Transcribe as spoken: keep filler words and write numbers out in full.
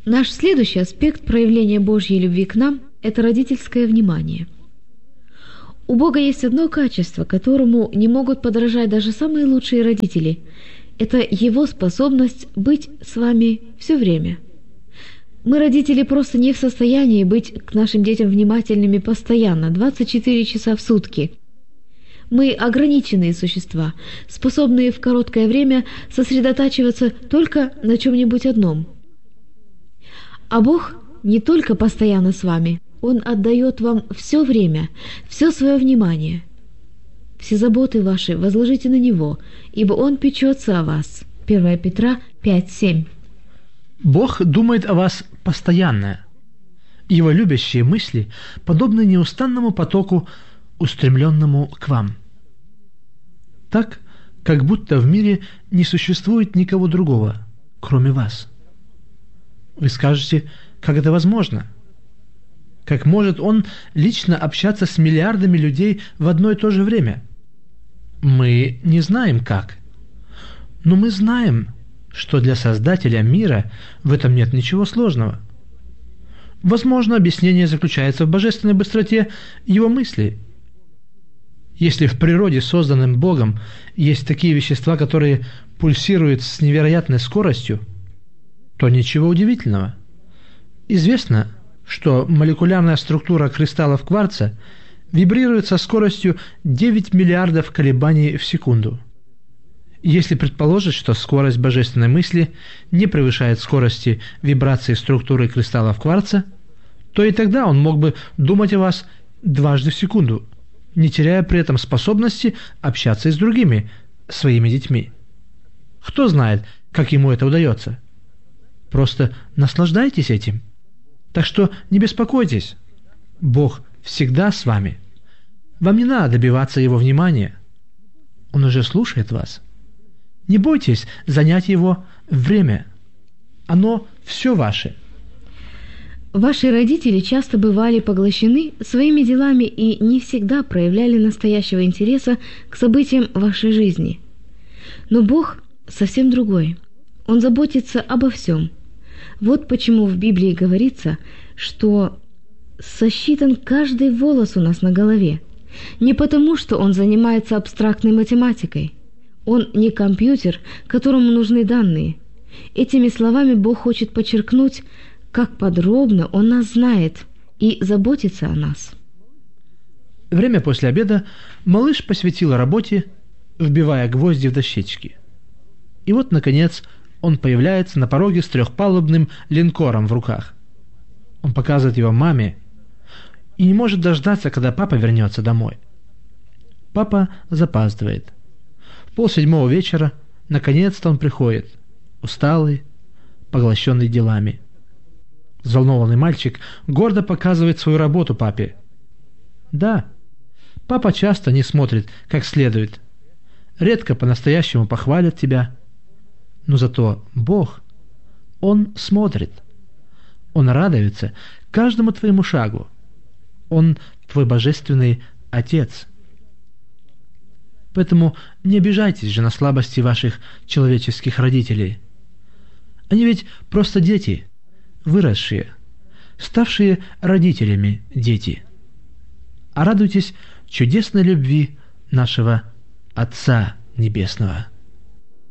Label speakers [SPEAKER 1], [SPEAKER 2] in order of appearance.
[SPEAKER 1] Наш следующий аспект проявления Божьей любви к нам – это родительское внимание. У Бога есть одно качество, которому не могут подражать даже самые лучшие родители. Это Его способность быть с вами все время. Мы, родители, просто не в состоянии быть к нашим детям внимательными постоянно, двадцать четыре часа в сутки. Мы ограниченные существа, способные в короткое время сосредотачиваться только на чем-нибудь одном. А Бог не только постоянно с вами, Он отдает вам все время, все свое внимание. Все заботы ваши возложите на Него, ибо Он печется о вас. первое Петра пять семь.
[SPEAKER 2] Бог думает о вас постоянно. Его любящие мысли подобны неустанному потоку, устремленному к вам. Так, как будто в мире не существует никого другого, кроме вас. Вы скажете, как это возможно? Как может Он лично общаться с миллиардами людей в одно и то же время? Мы не знаем как. Но мы знаем, что для Создателя мира в этом нет ничего сложного. Возможно, объяснение заключается в божественной быстроте Его мыслей. Если в природе, созданном Богом, есть такие вещества, которые пульсируют с невероятной скоростью, то ничего удивительного. Известно, что молекулярная структура кристаллов кварца вибрирует со скоростью девять миллиардов колебаний в секунду. Если предположить, что скорость божественной мысли не превышает скорости вибрации структуры кристаллов кварца, то и тогда он мог бы думать о вас дважды в секунду, не теряя при этом способности общаться и с другими, своими детьми. Кто знает, как ему это удается? Просто наслаждайтесь этим. Так что не беспокойтесь. Бог всегда с вами. Вам не надо добиваться Его внимания. Он уже слушает вас. Не бойтесь занять Его время. Оно все ваше.
[SPEAKER 1] Ваши родители часто бывали поглощены своими делами и не всегда проявляли настоящего интереса к событиям вашей жизни. Но Бог совсем другой. Он заботится обо всем. Вот почему в Библии говорится, что сосчитан каждый волос у нас на голове. Не потому, что Он занимается абстрактной математикой. Он не компьютер, которому нужны данные. Этими словами Бог хочет подчеркнуть, как подробно Он нас знает и заботится о нас.
[SPEAKER 2] Время после обеда малыш посвятил работе, вбивая гвозди в дощечки. И вот, наконец, он появляется на пороге с трехпалубным линкором в руках. Он показывает его маме и не может дождаться, когда папа вернется домой. Папа запаздывает. В полседьмого вечера наконец-то он приходит, усталый, поглощенный делами. Взволнованный мальчик гордо показывает свою работу папе. Да, папа часто не смотрит как следует, редко по-настоящему похвалит тебя, но зато Бог, Он смотрит. Он радуется каждому твоему шагу. Он твой божественный Отец. Поэтому не обижайтесь же на слабости ваших человеческих родителей. Они ведь просто дети, выросшие, ставшие родителями дети. А радуйтесь чудесной любви нашего Отца Небесного.